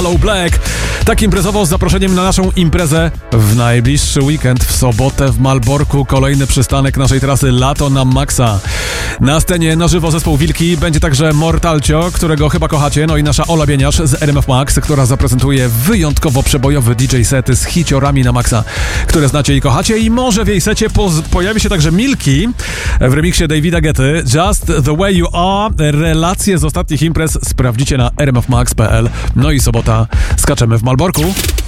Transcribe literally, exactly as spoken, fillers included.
Low Black. Tak imprezowo z zaproszeniem na naszą imprezę w najbliższy weekend, w sobotę w Malborku. Kolejny przystanek naszej trasy Lato na Maxa. Na scenie na żywo zespół Wilki, będzie także Mortalcio, którego chyba kochacie, no i nasza Ola Bieniasz z R M F Max, która zaprezentuje wyjątkowo przebojowy D J sety z hiciorami na Maxa, które znacie i kochacie. I może w jej secie poz- pojawi się także Milki w remiksie Davida Guetty, Just the Way You Are. Relacje z ostatnich imprez sprawdzicie na r m f max kropka p l. No i sobota skaczemy w Malborku.